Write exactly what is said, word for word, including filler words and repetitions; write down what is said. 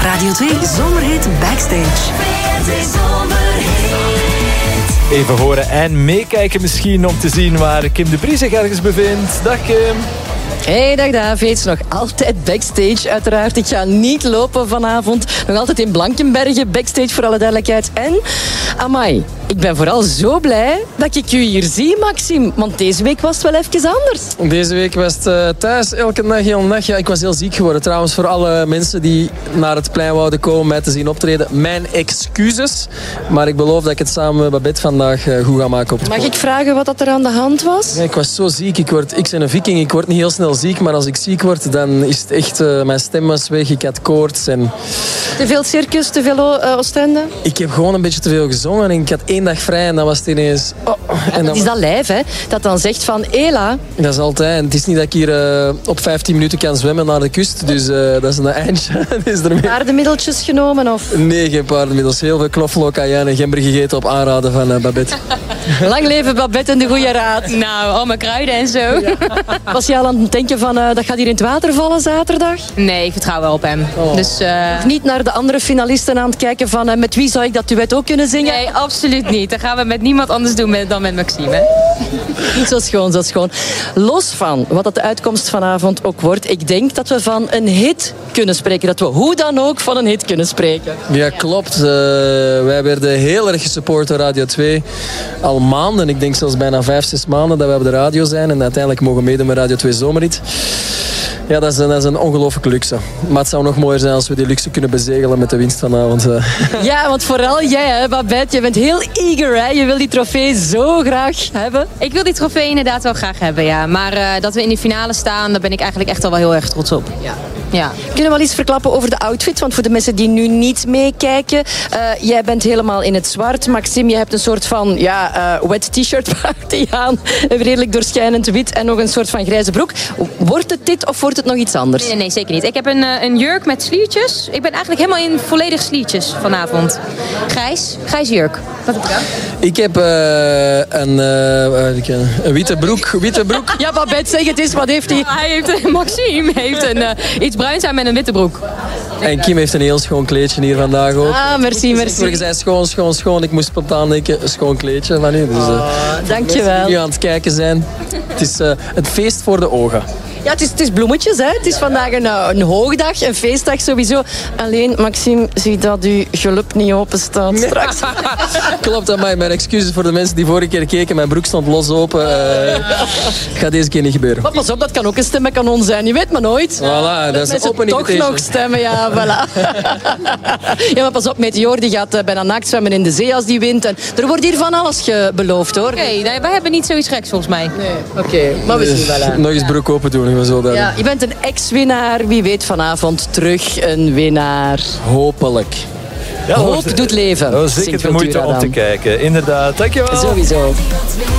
Radio twee Zomerhit Backstage. Even horen en meekijken misschien om te zien waar Kim de Brie zich ergens bevindt. Dag Kim. Hey, dag David. Nog altijd backstage uiteraard. Ik ga niet lopen vanavond. Nog altijd in Blankenbergen backstage voor alle duidelijkheid. En, amai, ik ben vooral zo blij dat ik u hier zie, Maxime. Want deze week was het wel even anders. Deze week was het uh, thuis, elke dag, heel dag. Ja, ik was heel ziek geworden. Trouwens, voor alle mensen die naar het plein wouden komen mij te zien optreden, mijn excuses. Maar ik beloof dat ik het samen met Babette vandaag uh, goed ga maken op het Mag podium. ik vragen wat dat er aan de hand was? Ja, ik was zo ziek. Ik, word, ik ben een viking. Ik word niet heel snel ziek. Maar als ik ziek word, dan is het echt... Uh, mijn stem was weg. Ik had koorts. En... Te veel circus, te veel uh, Oostende? Ik heb gewoon een beetje te veel gezongen. En ik had één dag vrij en dan was het ineens... Oh. Ja, en dat dan... is dat lijf, hè? Dat dan zegt van, Ela... Dat is altijd. En het is niet dat ik hier uh, op vijftien minuten kan zwemmen naar de kust. Dus uh, dat is een eindje. is ermee... Paardenmiddeltjes genomen, of? Nee, geen paardenmiddels. Heel veel knoflook, cayenne en gember gegeten op aanraden van uh, Babette. Lang leven Babette en de goede raad. Nou, allemaal kruiden en zo. Ja. Was je al aan het denken van, uh, dat gaat hier in het water vallen zaterdag? Nee, ik vertrouw wel op hem. Oh. Dus, uh... Of niet naar de andere finalisten aan het kijken van, uh, met wie zou ik dat duet ook kunnen zingen? Nee, absoluut niet. Dat gaan we met niemand anders doen dan met Maxime. Hè? Niet zo schoon, zo schoon. Los van wat dat de uitkomst vanavond ook wordt, ik denk dat we van een hit kunnen spreken. Dat we hoe dan ook van een hit kunnen spreken. Ja, klopt. Uh, wij werden heel erg gesupport door Radio twee. Al maanden, ik denk zelfs bijna vijf, zes maanden dat we op de radio zijn. En uiteindelijk mogen meedoen met Radio twee Zomerhit. Ja, dat is een, dat is een ongelooflijke luxe. Maar het zou nog mooier zijn als we die luxe kunnen bezegelen met de winst vanavond. Ja, want vooral jij, hè, Babette, je bent heel eager, hè? Je wil die trofee zo graag hebben. Ik wil die trofee inderdaad wel graag hebben, ja. Maar uh, dat we in de finale staan, daar ben ik eigenlijk echt al wel heel erg trots op. Ja. Ja. Kunnen we wel iets verklappen over de outfit? Want voor de mensen die nu niet meekijken, uh, jij bent helemaal in het zwart. Maxime, je hebt een soort van ja, uh, wet t-shirt party aan. Redelijk doorschijnend wit en nog een soort van grijze broek. Wordt het dit of wordt het nog iets anders? Nee, nee, nee, zeker niet. Ik heb een, uh, een jurk met sliertjes. Ik ben eigenlijk helemaal in volledig sliertjes vanavond. Grijs, grijs jurk. Wat heb je dan? Ik heb uh, een, uh, een witte broek. Witte broek. Ja, Babette, zeg het eens. Wat heeft hij? Hij heeft, Maxime heeft een, uh, iets bruins aan met een witte broek. En Kim heeft een heel schoon kleedje hier vandaag ook. Ah, merci, merci. Je zei schoon, schoon, schoon. Ik moest spontaan denken, een schoon kleedje van u. Dus, uh, oh, dankjewel. Die nu aan het kijken zijn. Het is uh, een feest voor de ogen. Ja, het is, het is bloemetjes, hè. Het is vandaag een, een hoogdag, een feestdag sowieso. Alleen, Maxime, zie dat uw geluk niet open staat straks. Klopt, dat mijn excuses voor de mensen die vorige keer keken. Mijn broek stond los open. Uh, gaat deze keer niet gebeuren. Maar pas op, dat kan ook een stemmenkanon zijn. Je weet maar nooit. Voilà, dat is mensen open toch invitation. nog stemmen, ja, voilà. Ja, maar pas op, Meteor die gaat uh, bijna naakt zwemmen in de zee als die wint. En er wordt hier van alles beloofd, hoor. Oké, okay, nee, wij hebben niet zoiets geks volgens mij. Nee, oké. Okay, maar we zien wel, hè. Nog eens broek open doen. Zo ja, je bent een ex-winnaar. Wie weet vanavond terug een winnaar. Hopelijk. Ja, Hoop doet leven. Dat was zeker de moeite om te kijken. Inderdaad, dankjewel. Sowieso.